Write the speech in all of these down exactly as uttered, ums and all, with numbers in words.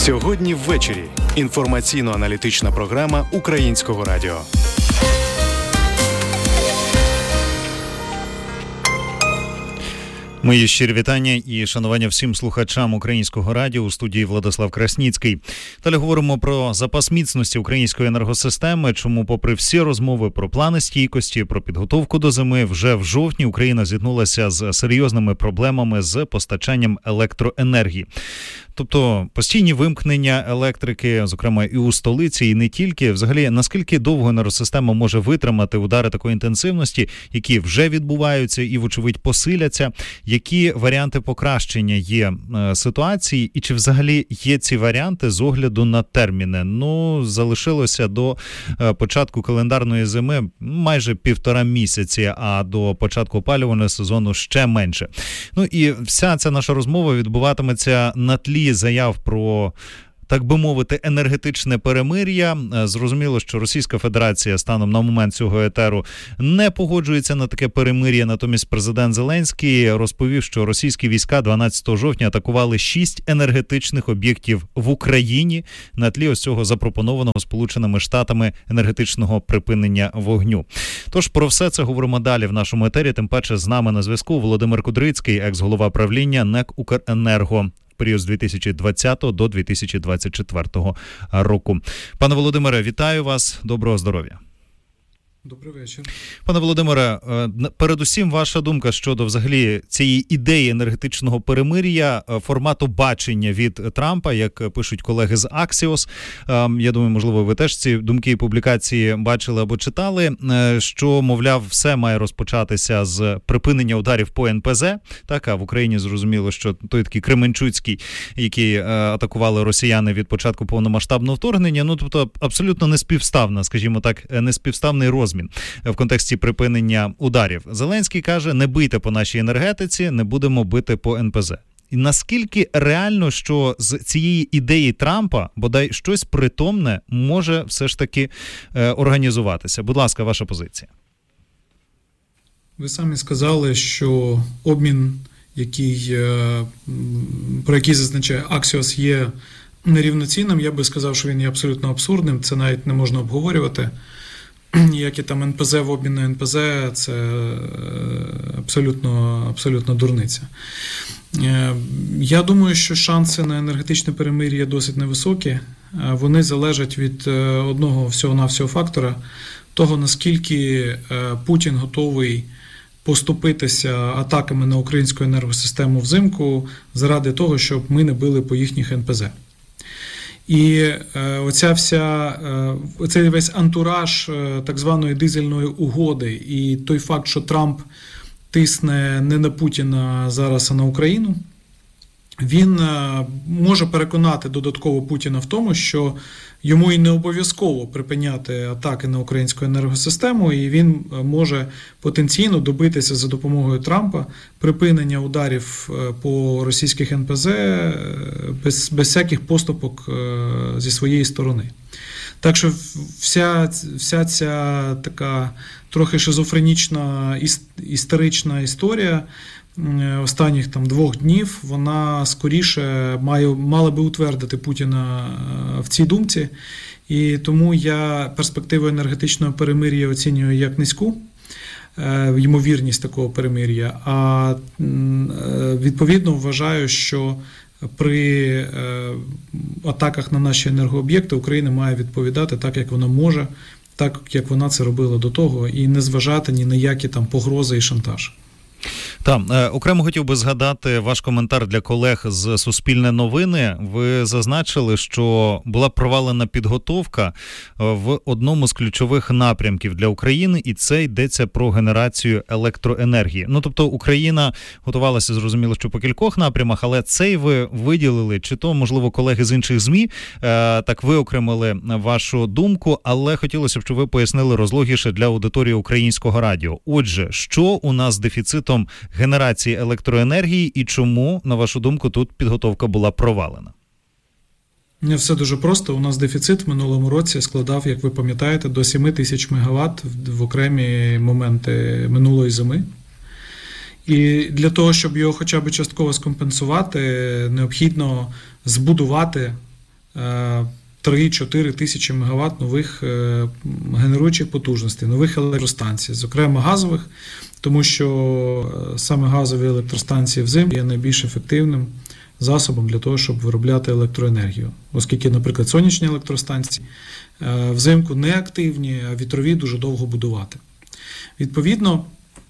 Сьогодні ввечері. Інформаційно-аналітична програма Українського радіо. Мої щирі вітання і шанування всім слухачам Українського радіо. У студії Владислав Красніцький. Далі говоримо про запас міцності української енергосистеми, чому попри всі розмови про плани стійкості, про підготовку до зими, вже в жовтні Україна зіткнулася з серйозними проблемами з постачанням електроенергії. Тобто постійні вимкнення електрики, зокрема і у столиці, і не тільки. Взагалі, наскільки довго енергосистема може витримати удари такої інтенсивності, які вже відбуваються і, вочевидь, посиляться? Які варіанти покращення є е, ситуації? І чи взагалі є ці варіанти з огляду на терміни? Ну, залишилося до е, початку календарної зими майже півтора місяці, а до початку опалювального сезону ще менше. Ну і вся ця наша розмова відбуватиметься на тлі заяв про, так би мовити, енергетичне перемир'я. Зрозуміло, що Російська Федерація станом на момент цього етеру не погоджується на таке перемир'я. Натомість президент Зеленський розповів, що російські війська дванадцятого жовтня атакували шість енергетичних об'єктів в Україні на тлі ось цього запропонованого Сполученими Штатами енергетичного припинення вогню. Тож про все це говоримо далі в нашому етері. Тим паче з нами на зв'язку Володимир Кудрицький, екс-голова правління НЕК «Укренерго» період з дві тисячі двадцятого до дві тисячі двадцять четвертого року. Пане Володимире, вітаю вас. Доброго здоров'я. Добрий вечір. Пане Володимире, передусім ваша думка щодо взагалі цієї ідеї енергетичного перемир'я, формату бачення від Трампа, як пишуть колеги з Axios. Я думаю, можливо, ви теж ці думки і публікації бачили або читали, що, мовляв, все має розпочатися з припинення ударів по ен пе зе. Так, а в Україні зрозуміло, що той такий Кременчуцький, який атакували росіяни від початку повномасштабного вторгнення, ну, тобто абсолютно неспівставна, скажімо так, неспівставний розмір в контексті припинення ударів. Зеленський каже, не бийте по нашій енергетиці, не будемо бити по ен пе зе. І наскільки реально, що з цієї ідеї Трампа, бодай щось притомне, може все ж таки е, організуватися? Будь ласка, ваша позиція. Ви самі сказали, що обмін, який, е, про який зазначає Axios, є нерівноцінним. Я би сказав, що він є абсолютно абсурдним, це навіть не можна обговорювати. Ніякі там ен пе зе в обмін на ен пе зе – це абсолютно, абсолютно дурниця. Я думаю, що шанси на енергетичне перемир'я досить невисокі. Вони залежать від одного всього-навсього фактора, того, наскільки Путін готовий поступитися атаками на українську енергосистему взимку заради того, щоб ми не били по їхніх ен пе зе. І е, оця вся, е, оцей весь антураж е, так званої дизельної угоди і той факт, що Трамп тисне не на Путіна зараз, а на Україну, він е, може переконати додатково Путіна в тому, що йому і не обов'язково припиняти атаки на українську енергосистему, і він може потенційно добитися за допомогою Трампа припинення ударів по російських ен пе зе без, без всяких поступок зі своєї сторони. Так що вся, вся ця така трохи шизофренічна історична історія останніх там двох днів, вона скоріше має, мала би утвердити Путіна в цій думці. І тому я перспективу енергетичного перемир'я оцінюю як низьку, ймовірність такого перемир'я, а відповідно вважаю, що при атаках на наші енергооб'єкти Україна має відповідати так, як вона може, так, як вона це робила до того, і не зважати ні на які там погрози і шантаж. Так, окремо хотів би згадати ваш коментар для колег з Суспільне новини. Ви зазначили, що була провалена підготовка в одному з ключових напрямків для України, і це йдеться про генерацію електроенергії. Ну, тобто Україна готувалася, зрозуміло, що по кількох напрямах, але цей ви виділили, чи то, можливо, колеги з інших ЗМІ так виокремили вашу думку, але хотілося б, щоб ви пояснили розлогіше для аудиторії Українського радіо. Отже, що у нас з дефіцитом генерації електроенергії і чому, на вашу думку, тут підготовка була провалена? Не все дуже просто. У нас дефіцит в минулому році складав, як ви пам'ятаєте, до сім тисяч мегаватт в окремі моменти минулої зими. І для того, щоб його хоча б частково скомпенсувати, необхідно збудувати три-чотири тисячі мегаватт нових генеруючих потужностей, нових електростанцій, зокрема газових, тому що саме газові електростанції взимку є найбільш ефективним засобом для того, щоб виробляти електроенергію. Оскільки, наприклад, сонячні електростанції взимку не активні, а вітрові дуже довго будувати. Відповідно,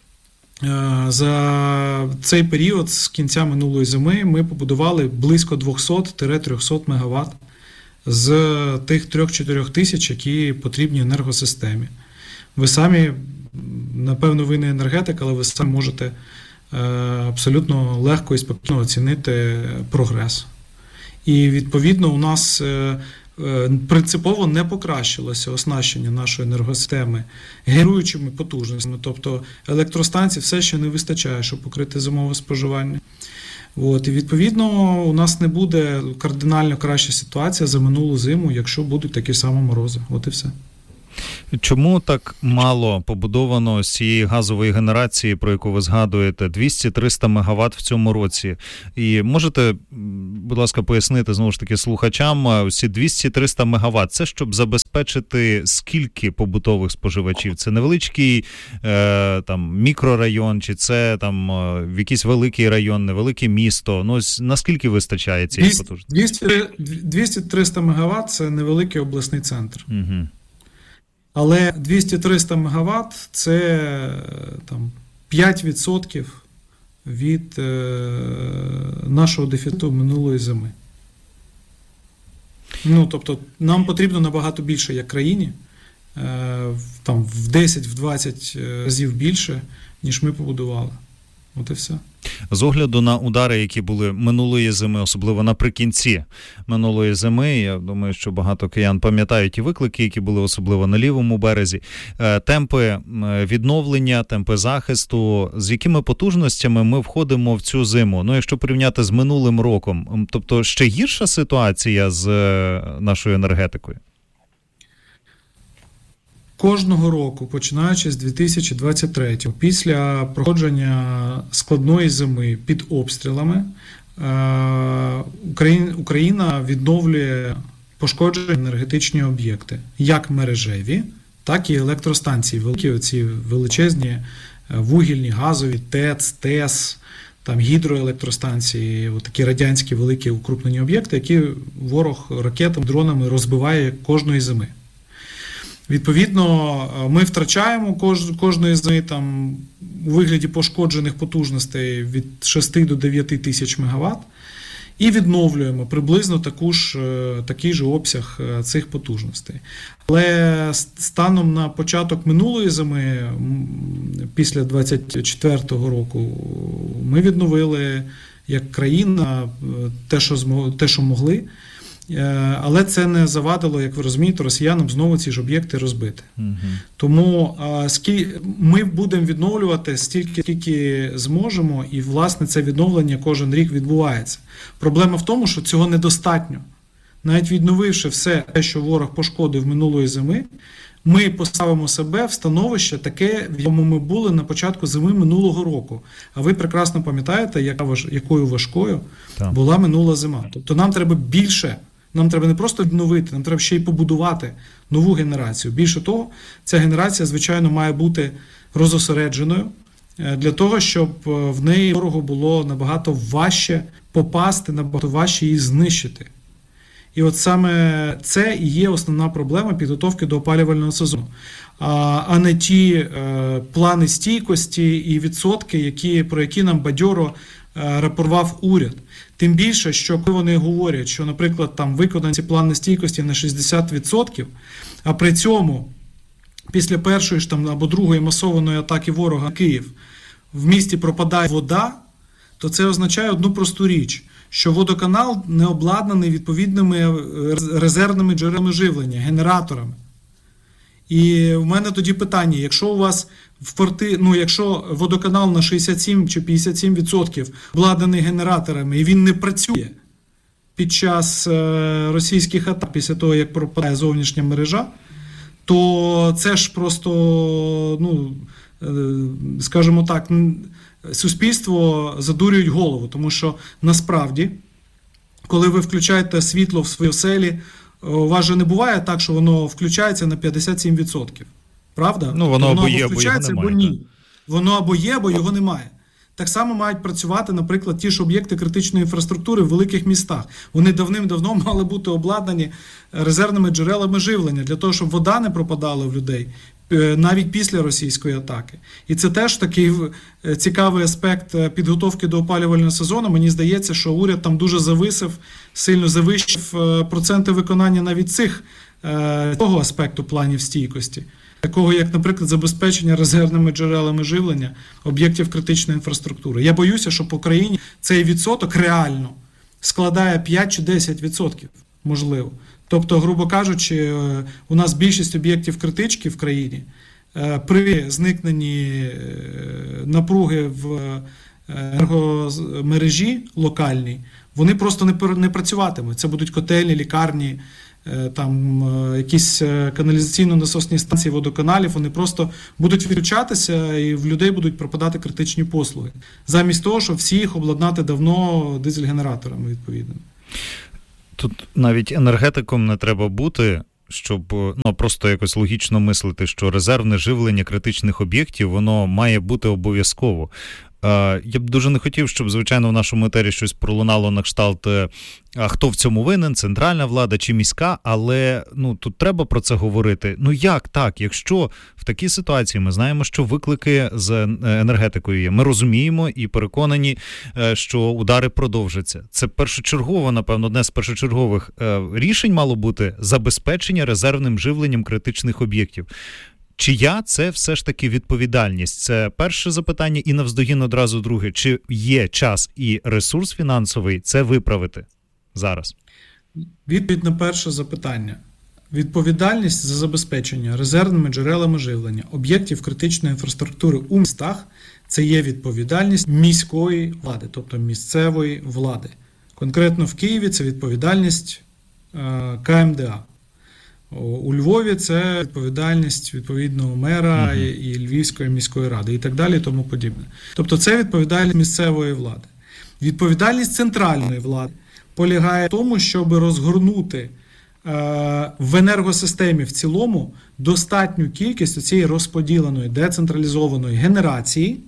за цей період з кінця минулої зими ми побудували близько двісті-триста мегаватт з тих три-чотири тисяч, які потрібні енергосистемі. Ви самі, напевно, ви не енергетик, але ви самі можете абсолютно легко і спокійно оцінити прогрес. І, відповідно, у нас принципово не покращилося оснащення нашої енергосистеми генеруючими потужностями, тобто електростанцій все ще не вистачає, щоб покрити зимове споживання. От, і, відповідно, у нас не буде кардинально краща ситуація за минулу зиму, якщо будуть такі самі морози. От і все. Чому так мало побудовано з цієї газової генерації, про яку ви згадуєте, двісті-триста мегаватт в цьому році? І можете, будь ласка, пояснити, знову ж таки, слухачам, ці двісті-триста мегаватт, це щоб забезпечити скільки побутових споживачів? Це невеличкий е, там, мікрорайон, чи це там в якийсь великий район, невелике місто? Ну, наскільки вистачає цієї потужності? двісті-триста мегаватт – це невеликий обласний центр. Угу. Але двісті-триста мегаватт – це там, п'ять відсотків від е, нашого дефіциту минулої зими. Ну, тобто, нам потрібно набагато більше, як країні, е, там, в десять-двадцять разів більше, ніж ми побудували. От і все. З огляду на удари, які були минулої зими, особливо наприкінці минулої зими, я думаю, що багато киян пам'ятають ті виклики, які були особливо на лівому березі, темпи відновлення, темпи захисту, з якими потужностями ми входимо в цю зиму? Ну, якщо порівняти з минулим роком, тобто ще гірша ситуація з нашою енергетикою? Кожного року, починаючи з дві тисячі двадцять третього, після проходження складної зими під обстрілами, Україна відновлює пошкоджені енергетичні об'єкти, як мережеві, так і електростанції, великі оці величезні вугільні, газові, ТЕЦ, ТЕС, там гідроелектростанції, такі радянські великі укрупнені об'єкти, які ворог ракетами, дронами розбиває кожної зими. Відповідно, ми втрачаємо кож, кожної зими там, у вигляді пошкоджених потужностей від шести до дев'яти тисяч мегаватт і відновлюємо приблизно таку ж, такий же обсяг цих потужностей. Але станом на початок минулої зими, після двадцять четвертого року, ми відновили як країна те, що, змог, те, що могли. Але це не завадило, як ви розумієте, росіянам знову ці ж об'єкти розбити. Угу. Тому ми будемо відновлювати стільки, скільки зможемо, і, власне, це відновлення кожен рік відбувається. Проблема в тому, що цього недостатньо. Навіть відновивши все те, що ворог пошкодив минулої зими, ми поставимо себе в становище таке, в якому ми були на початку зими минулого року. А ви прекрасно пам'ятаєте, яка, якою важкою так. була минула зима. Тобто нам треба більше. Нам треба не просто відновити, нам треба ще й побудувати нову генерацію. Більше того, ця генерація, звичайно, має бути розосередженою для того, щоб в неї ворогу було набагато важче попасти, набагато важче її знищити. І от саме це і є основна проблема підготовки до опалювального сезону, а не ті е, плани стійкості і відсотки, які, про які нам бадьоро е, рапортував уряд. Тим більше, що коли вони говорять, що, наприклад, там виконані ці плани стійкості на шістдесят відсотків, а при цьому після першої ж там або другої масованої атаки ворога на Київ в місті пропадає вода, то це означає одну просту річ, що водоканал не обладнаний відповідними резервними джерелами живлення, генераторами. І в мене тоді питання, якщо у вас в квартирі, ну, якщо водоканал на шістдесят сім чи п'ятдесят сім відсотків обладнаний генераторами, і він не працює під час е, російських атак, після того, як пропадає зовнішня мережа, то це ж просто, ну, е, скажімо так, суспільство задурюють голову, тому що насправді коли ви включаєте світло в своїй оселі, у вас же не буває так, що воно включається на п'ятдесят сім відсотків. Правда? Ну, воно, воно або є, включається, або його немає. Або ні. Воно або є, або його немає. Так само мають працювати, наприклад, ті ж об'єкти критичної інфраструктури в великих містах. Вони давним-давно мали бути обладнані резервними джерелами живлення, для того, щоб вода не пропадала в людей навіть після російської атаки. І це теж такий цікавий аспект підготовки до опалювального сезону. Мені здається, що уряд там дуже зависив, сильно завищив проценти виконання навіть цих, цього аспекту планів стійкості. Такого, як, наприклад, забезпечення резервними джерелами живлення об'єктів критичної інфраструктури. Я боюся, що по країні цей відсоток реально складає п'ять чи десять відсотків, можливо. Тобто, грубо кажучи, у нас більшість об'єктів критички в країні при зникненні напруги в енергомережі локальній, вони просто не працюватимуть. Це будуть котельні, лікарні, там якісь каналізаційно-насосні станції водоканалів, вони просто будуть відключатися і в людей будуть пропадати критичні послуги. Замість того, щоб всі їх обладнати давно дизель-генераторами відповідними. Тут навіть енергетиком не треба бути, щоб ну, просто якось логічно мислити, що резервне живлення критичних об'єктів, воно має бути обов'язково. Я б дуже не хотів, щоб, звичайно, в нашому етері щось пролунало на кшталт, а хто в цьому винен, центральна влада чи міська, але ну, тут треба про це говорити. Ну як так, якщо в такій ситуації ми знаємо, що виклики з енергетикою є, ми розуміємо і переконані, що удари продовжаться. Це першочергово, напевно, одне з першочергових рішень мало бути забезпечення резервним живленням критичних об'єктів. Чия це все ж таки відповідальність? Це перше запитання і навздогін одразу друге. Чи є час і ресурс фінансовий це виправити зараз? Відповідь на перше запитання. Відповідальність за забезпечення резервними джерелами живлення об'єктів критичної інфраструктури у містах – це є відповідальність міської влади, тобто місцевої влади. Конкретно в Києві це відповідальність е, ка ем де а. У Львові це відповідальність відповідного мера uh-huh. і, і Львівської міської ради і так далі і тому подібне. Тобто це відповідальність місцевої влади. Відповідальність центральної влади полягає в тому, щоб розгорнути е, в енергосистемі в цілому достатню кількість цієї розподіленої, децентралізованої генерації,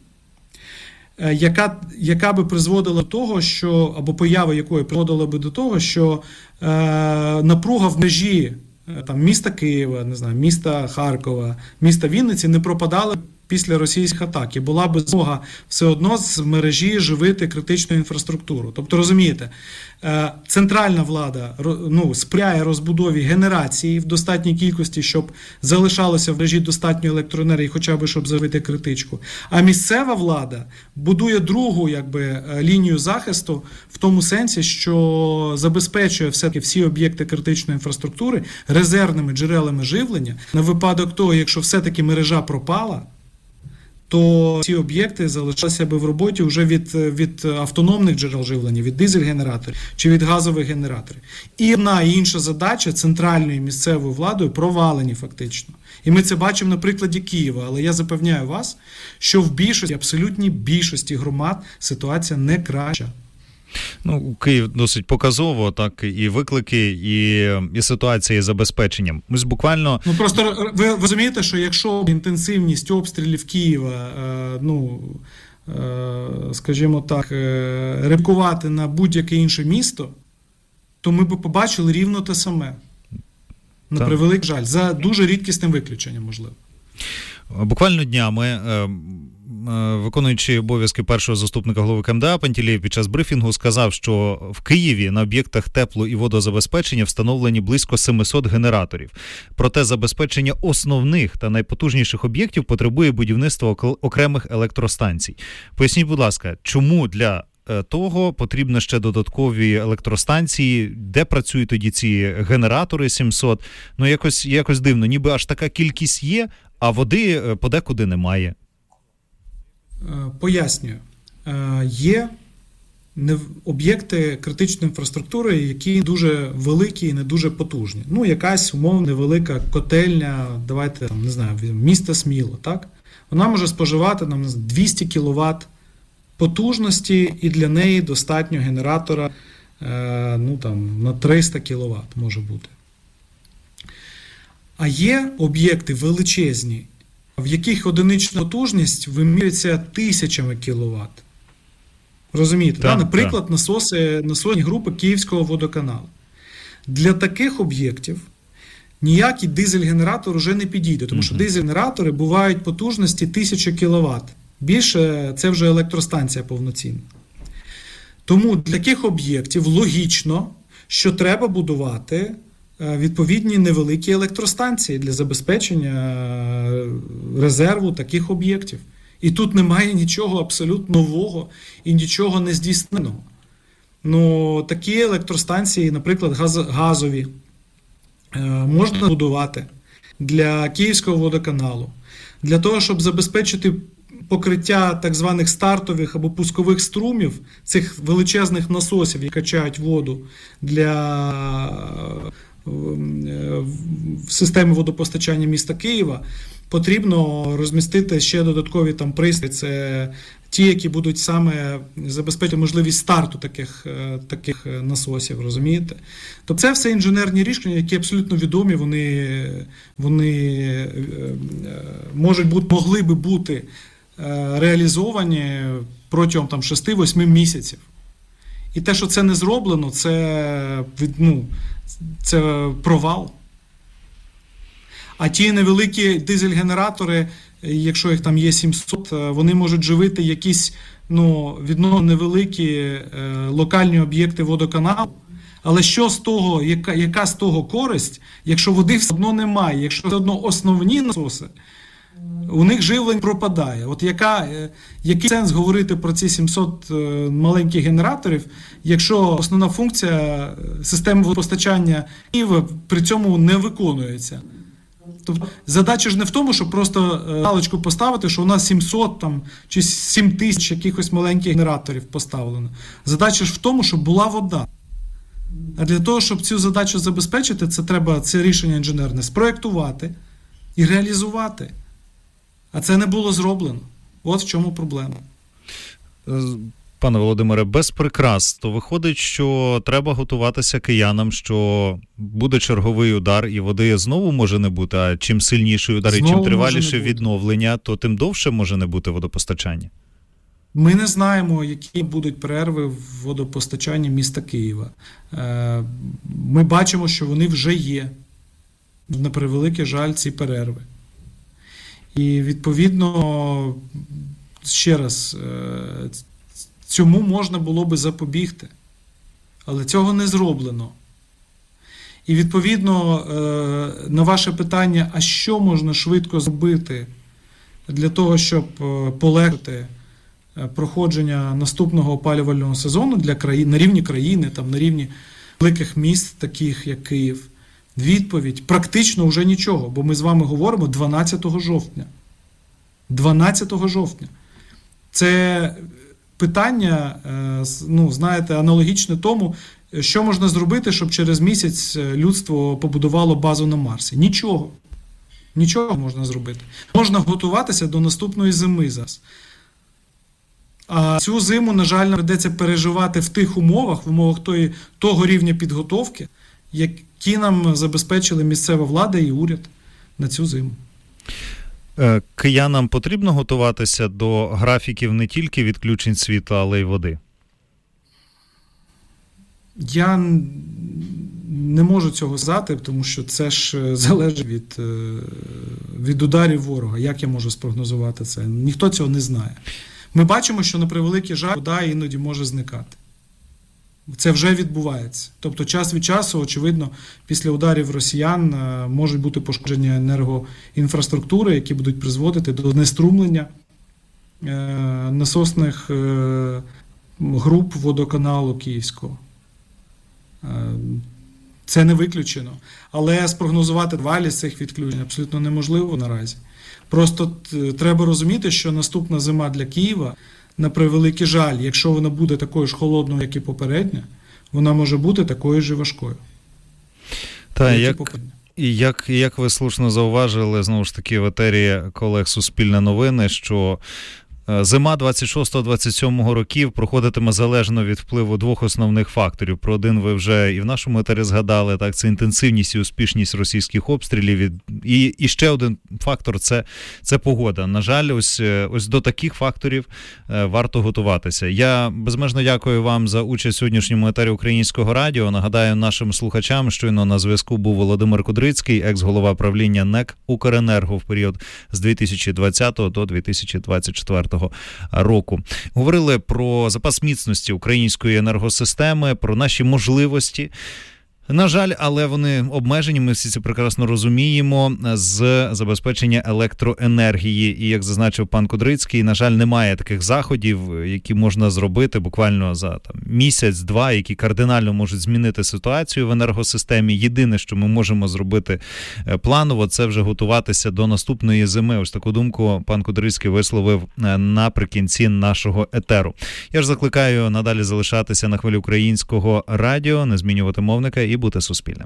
е, яка, яка би призводила до того, що, або поява якої призводила би до того, що е, напруга в межі там міста Києва, не знаю, міста Харкова, міста Вінниці не пропадали після російських атак. І була би змога все одно з мережі живити критичну інфраструктуру. Тобто, розумієте, центральна влада ну, сприяє розбудові генерації в достатній кількості, щоб залишалося в мережі достатньо електроенергії, хоча б щоб завити критичку. А місцева влада будує другу якби, лінію захисту в тому сенсі, що забезпечує все-таки всі об'єкти критичної інфраструктури резервними джерелами живлення на випадок того, якщо все-таки мережа пропала, то ці об'єкти залишалися би в роботі вже від, від автономних джерел живлення, від дизель-генераторів чи від газових генераторів. І одна і інша задача центральною і місцевою владою провалені фактично. І ми це бачимо на прикладі Києва, але я запевняю вас, що в більшості, абсолютній більшості громад ситуація не краща. Ну, Київ досить показово, так, і виклики, і, і ситуація з забезпеченням. Ми ж буквально... Ну, просто ви розумієте, що якщо інтенсивність обстрілів Києва, е, ну, е, скажімо так, е, реплікувати на будь-яке інше місто, то ми б побачили рівно те саме. На так. превеликий жаль. За дуже рідкісним виключенням, можливо. Буквально днями е, виконуючий обов'язки першого заступника голови ка ем де а Пантелєєв під час брифінгу сказав, що в Києві на об'єктах тепло- і водозабезпечення встановлені близько сімсот генераторів. Проте забезпечення основних та найпотужніших об'єктів потребує будівництва окремих електростанцій. Поясніть, будь ласка, чому для того потрібно ще додаткові електростанції, де працюють тоді ці генератори сімсот? Ну, якось, якось дивно, ніби аж така кількість є, а води подекуди немає. Пояснюю. Є об'єкти критичної інфраструктури, які дуже великі і не дуже потужні. Ну, якась умовно невелика котельня, давайте, там, не знаю, міста Сміло, так? Вона може споживати нам двісті кіловат потужності, і для неї достатньо генератора ну, там, на триста кіловат може бути. А є об'єкти величезні, в яких одинична потужність вимірюється тисячами кіловат. Розумієте? Так, да? Наприклад, так. насоси, насосні групи Київського водоканалу. Для таких об'єктів ніякий дизель-генератор вже не підійде, тому що дизель-генератори бувають потужності тисяча кіловат. Більше це вже електростанція повноцінна. Тому для таких об'єктів логічно, що треба будувати відповідні невеликі електростанції для забезпечення резерву таких об'єктів. І тут немає нічого абсолютно нового і нічого не здійсненого. Ну, такі електростанції, наприклад, газ, газові, можна будувати для Київського водоканалу, для того, щоб забезпечити покриття так званих стартових або пускових струмів, цих величезних насосів, які качають воду для в системі водопостачання міста Києва, потрібно розмістити ще додаткові там пристрої. Це ті, які будуть саме забезпечити можливість старту таких, таких насосів, розумієте? Тобто це все інженерні рішення, які абсолютно відомі, вони, вони можуть бути, могли би бути реалізовані протягом там шести-восьми місяців. І те, що це не зроблено, це, ну, це провал. А ті невеликі дизель-генератори, якщо їх там є сімсот, вони можуть живити якісь, ну, відносно невеликі е, локальні об'єкти водоканалу. Але що з того, яка, яка з того користь, якщо води все одно немає, якщо все одно основні насоси, у них живлення пропадає. От яка, е, який сенс говорити про ці сімсот е, маленьких генераторів, якщо основна функція системи водопостачання Києва при цьому не виконується? Тобто задача ж не в тому, щоб просто галочку поставити, що у нас сімсот там, чи сім тисяч якихось маленьких генераторів поставлено. Задача ж в тому, щоб була вода. А для того, щоб цю задачу забезпечити, це треба це рішення інженерне спроєктувати і реалізувати. А це не було зроблено. От в чому проблема. Пане Володимире, без прикрас, то виходить, що треба готуватися киянам, що буде черговий удар і води знову може не бути, а чим сильніший удар знову і чим триваліше відновлення, то тим довше може не бути водопостачання? Ми не знаємо, які будуть перерви в водопостачанні міста Києва. Ми бачимо, що вони вже є. На превеликий жаль, ці перерви. І, відповідно, ще раз, цьому можна було би запобігти, але цього не зроблено. І, відповідно, на ваше питання, а що можна швидко зробити для того, щоб полегшити проходження наступного опалювального сезону для країн, на рівні країни, там, на рівні великих міст, таких як Київ? Відповідь: практично вже нічого, бо ми з вами говоримо дванадцятого жовтня. дванадцятого жовтня. Це питання, ну, знаєте, аналогічне тому, що можна зробити, щоб через місяць людство побудувало базу на Марсі. Нічого. Нічого можна зробити. Можна готуватися до наступної зими зараз. А цю зиму, на жаль, придеться переживати в тих умовах, в умовах тої, того рівня підготовки, які нам забезпечили місцева влада і уряд на цю зиму. Киянам потрібно готуватися до графіків не тільки відключень світла, але й води? Я не можу цього сказати, тому що це ж залежить від, від ударів ворога. Як я можу спрогнозувати це? Ніхто цього не знає. Ми бачимо, що на превеликий жаль вода іноді може зникати. Це вже відбувається. Тобто час від часу, очевидно, після ударів росіян можуть бути пошкодження енергоінфраструктури, які будуть призводити до знеструмлення насосних груп водоканалу Київського. Це не виключено. Але спрогнозувати тривалість цих відключень абсолютно неможливо наразі. Просто треба розуміти, що наступна зима для Києва, на превеликий жаль, якщо вона буде такою ж холодною, як і попередня, вона може бути такою ж і важкою. Та, як, і як, як ви слушно зауважили, знову ж таки, в етері колег Суспільне новини, що Зима двадцять шостого двадцять сьомого років проходитиме залежно від впливу двох основних факторів. Про один ви вже і в нашому етері згадали, так, це інтенсивність і успішність російських обстрілів. І, і ще один фактор це, – це погода. На жаль, ось, ось до таких факторів варто готуватися. Я безмежно дякую вам за участь в сьогоднішньому етері Українського радіо. Нагадаю нашим слухачам, щойно на зв'язку був Володимир Кудрицький, екс-голова правління НЕК «Укренерго» в період з дві тисячі двадцятого до дві тисячі двадцять четвертого року. Говорили про запас міцності української енергосистеми, про наші можливості. На жаль, але вони обмежені, ми всі це прекрасно розуміємо, з забезпечення електроенергії. І, як зазначив пан Кудрицький, на жаль, немає таких заходів, які можна зробити буквально за там, місяць-два, які кардинально можуть змінити ситуацію в енергосистемі. Єдине, що ми можемо зробити планово, це вже готуватися до наступної зими. Ось таку думку пан Кудрицький висловив наприкінці нашого етеру. Я ж закликаю надалі залишатися на хвилі Українського радіо, не змінювати мовника і бути суспільним.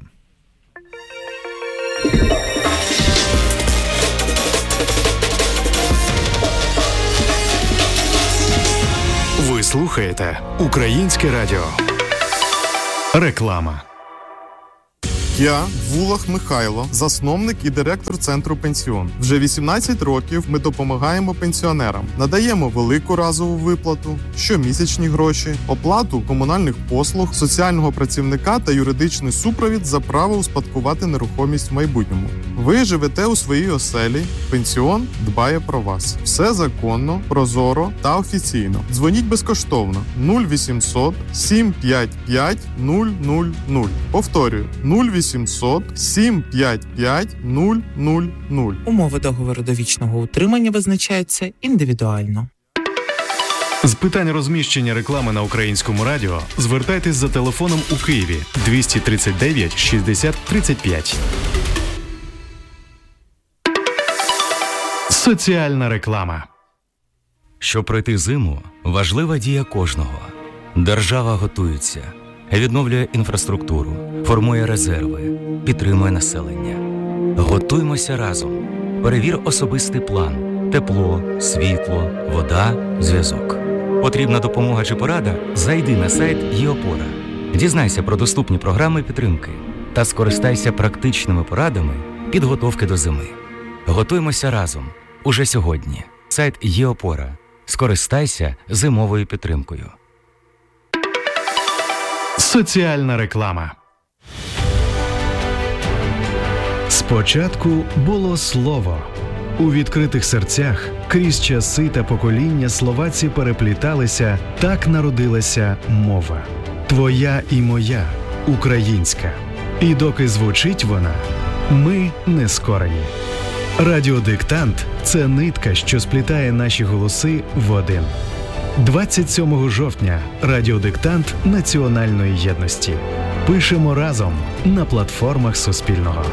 Ви слухаєте Українське радіо. Реклама. Я Вулах Михайло, засновник і директор Центру Пенсіон. Вже вісімнадцять років ми допомагаємо пенсіонерам. Надаємо велику разову виплату, щомісячні гроші, оплату комунальних послуг, соціального працівника та юридичний супровід за право успадкувати нерухомість в майбутньому. Ви живете у своїй оселі, Пенсіон дбає про вас. Все законно, прозоро та офіційно. Дзвоніть безкоштовно нуль вісімсот сім п'ять п'ять нуль нуль нуль. Повторюю, нуль вісімсот сім п'ять п'ять нуль нуль нуль. Умови договору довічного утримання визначаються індивідуально. З питань розміщення реклами на Українському радіо звертайтесь за телефоном у Києві двісті тридцять дев'ять шістдесят тридцять п'ять. Соціальна реклама. Щоб пройти зиму, важлива дія кожного. Держава готується, відновлює інфраструктуру, формує резерви, підтримує населення. Готуймося разом. Перевір особистий план. Тепло, світло, вода, зв'язок. Потрібна допомога чи порада? Зайди на сайт ЄОПОРА. Дізнайся про доступні програми підтримки та скористайся практичними порадами підготовки до зими. Готуймося разом. Уже сьогодні. Сайт ЄОПОРА. Скористайся зимовою підтримкою. Соціальна реклама. Спочатку було слово. У відкритих серцях крізь часи та покоління словаці перепліталися, так народилася мова. Твоя і моя, українська. І доки звучить вона, ми не скорені. Радіодиктант – це нитка, що сплітає наші голоси в один. двадцять сьомого жовтня радіодиктант національної єдності. Пишемо разом на платформах Суспільного.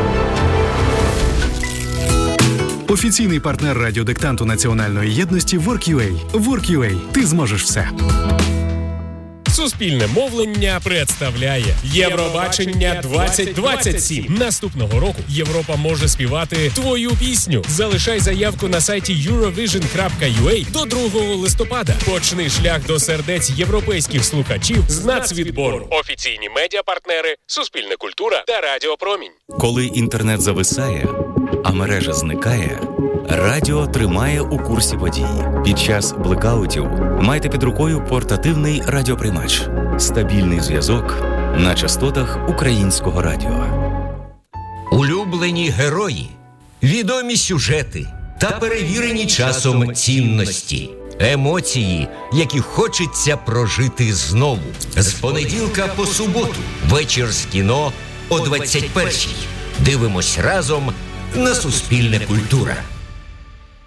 Офіційний партнер радіодиктанту національної єдності WorkUA. WorkUA. Ти зможеш все. Суспільне мовлення представляє Євробачення двадцять двадцять сім. Наступного року Європа може співати твою пісню. Залишай заявку на сайті юровіжн крапка ю а до другого листопада. Почни шлях до сердець європейських слухачів з нацвідбору. Офіційні медіапартнери Суспільне культура та Радіо Промінь. Коли інтернет зависає, а мережа зникає, радіо тримає у курсі подій. Під час блекаутів майте під рукою портативний радіоприймач. Стабільний зв'язок на частотах Українського радіо. Улюблені герої, відомі сюжети та перевірені часом цінності. Емоції, які хочеться прожити знову. З понеділка по суботу. Вечір з кіно о двадцять першій. Дивимось разом на Суспільне культура.